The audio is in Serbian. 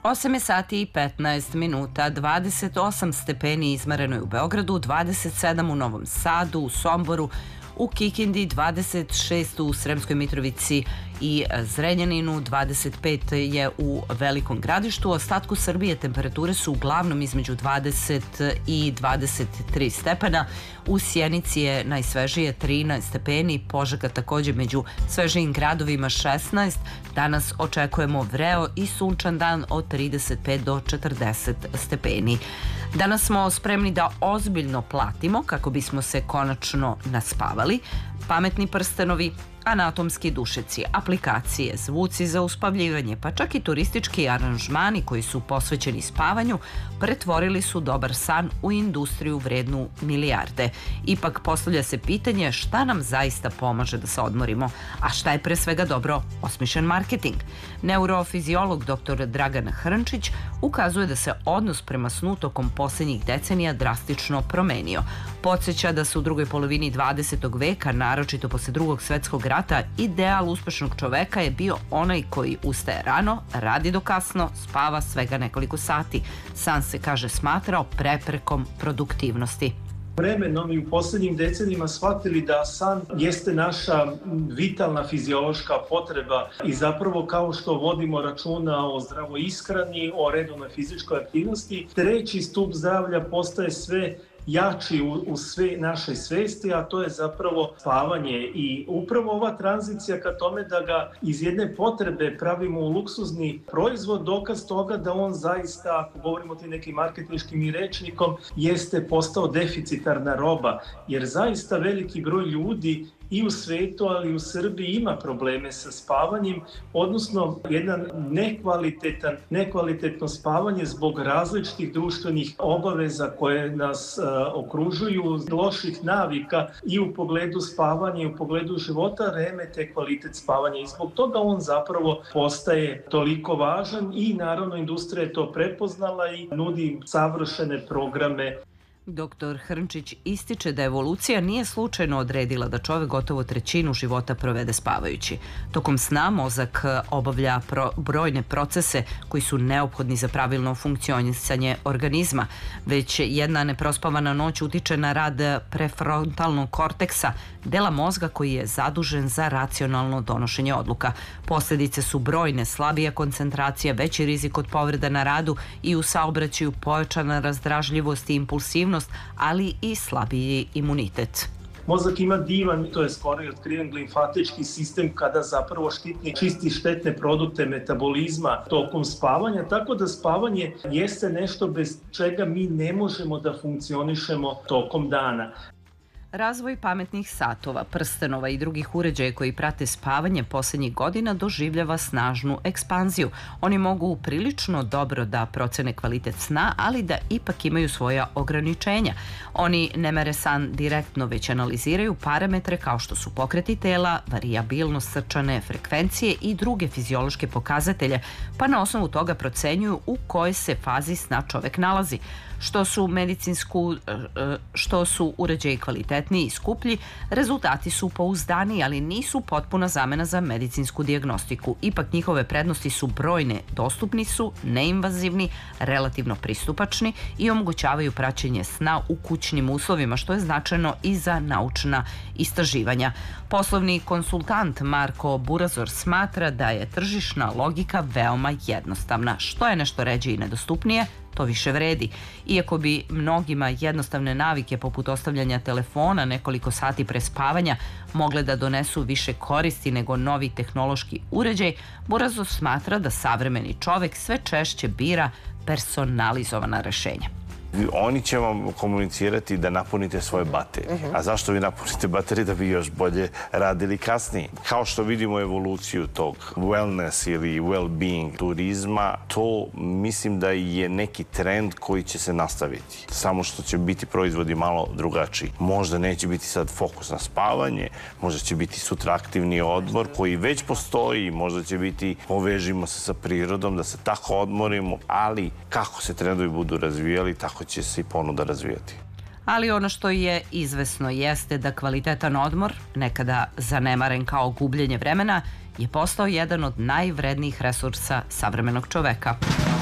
8 je sati i 15 minuta, 28 stepeni izmereno je u Beogradu, 27 u Novom Sadu, u Somboru, u Kikindi, 26 u Sremskoj Mitrovici i Zrenjaninu, 25 je u Velikom Gradištu. U ostatku Srbije temperature su uglavnom između 20 i 23 stepena. U Sjenici je najsvežije 13 stepeni, Požega također među svežijim gradovima 16. Danas očekujemo vreo i sunčan dan od 35 do 40 stepeni. Danas smo spremni da ozbiljno platimo kako bismo se konačno naspavali. Pametni prstenovi, anatomski dušeci, aplikacije, zvuci za uspavljivanje, pa čak i turistički aranžmani koji su posvećeni spavanju pretvorili su dobar san u industriju vrednu milijarde. Ipak postavlja se pitanje šta nam zaista pomaže da se odmorimo, a šta je pre svega dobro osmišljen marketing. Neurofiziolog dr. Dragan Hrnčić ukazuje da se odnos prema snu tokom posljednjih decenija drastično promenio. Podsjeća da se u drugoj polovini 20. veka, naročito posle Drugog svetskog rata, ideal uspešnog čoveka je bio onaj koji ustaje rano, radi do kasno, spava svega nekoliko sati. San se, kaže, smatrao preprekom produktivnosti. Vremenom i u posljednjim decenijima shvatili da san jeste naša vitalna fiziološka potreba i zapravo kao što vodimo računa o zdravoj ishrani, o redovnoj fizičkoj aktivnosti, treći stup zdravlja postaje sve jači u sve našoj svesti, a to je zapravo spavanje. I upravo ova tranzicija ka tome da ga iz jedne potrebe pravimo u luksuzni proizvod, dokaz toga da on zaista, ako govorimo tim nekim marketinškim rečnikom, jeste postao deficitarna roba, jer zaista veliki broj ljudi i u svetu, ali i u Srbiji ima probleme sa spavanjem, odnosno jedan nekvalitetno spavanje zbog različitih društvenih obaveza koje nas okružuju, loših navika i u pogledu spavanja i u pogledu života remete kvalitet spavanja i zbog toga on zapravo postaje toliko važan i naravno industrija je to prepoznala i nudi savršene programe. Dr. Hrnčić ističe da evolucija nije slučajno odredila da čovek gotovo trećinu života provede spavajući. Tokom sna mozak obavlja brojne procese koji su neophodni za pravilno funkcionisanje organizma. Već jedna neprospavana noć utiče na rad prefrontalnog korteksa, dela mozga koji je zadužen za racionalno donošenje odluka. Posljedice su brojne, slabija koncentracija, veći rizik od povreda na radu i u saobraćaju, pojačana razdražljivost i impulsivnost, ali i slabiji imunitet. Mozak ima divan, to je skoro i otkriven limfatički sistem kada zapravo čisti štetne produkte metabolizma tokom spavanja, tako da spavanje jeste nešto bez čega mi ne možemo da funkcionišemo tokom dana. Razvoj pametnih satova, prstenova i drugih uređaja koji prate spavanje posljednjih godina doživljava snažnu ekspanziju. Oni mogu prilično dobro da procene kvalitet sna, ali da ipak imaju svoja ograničenja. Oni ne mere san direktno, već analiziraju parametre kao što su pokreti tela, varijabilnost srčane frekvencije i druge fiziološke pokazatelje, pa na osnovu toga procenjuju u kojoj se fazi sna čovek nalazi. Što su uređaji kvalitetniji i skuplji, rezultati su pouzdaniji, ali nisu potpuna zamena za medicinsku dijagnostiku. Ipak njihove prednosti su brojne, dostupni su, neinvazivni, relativno pristupačni i omogućavaju praćenje sna u kućnim uslovima, što je značajno i za naučna istraživanja. Poslovni konsultant Marko Burazor smatra da je tržišna logika veoma jednostavna. Što je nešto ređe i nedostupnije, to više vredi. Iako bi mnogima jednostavne navike poput ostavljanja telefona nekoliko sati pre spavanja mogle da donesu više koristi nego novi tehnološki uređaj, Burazov smatra da savremeni čovek sve češće bira personalizovana rešenja. Oni će vam komunicirati da napunite svoje baterije. A zašto vi napunite baterije? Da bi još bolje radili kasnije. Kao što vidimo evoluciju tog wellness ili well-being turizma, to mislim da je neki trend koji će se nastaviti. Samo što će biti proizvodi malo drugačiji. Možda neće biti sad fokus na spavanje, možda će biti sutra aktivni odmor koji već postoji, možda će biti povežimo se sa prirodom, da se tako odmorimo, ali kako se trendovi budu razvijali, tako će se i ponuda razvijati. Ali ono što je izvesno jeste da kvalitetan odmor, nekada zanemaren kao gubljenje vremena, je postao jedan od najvrednijih resursa savremenog čoveka.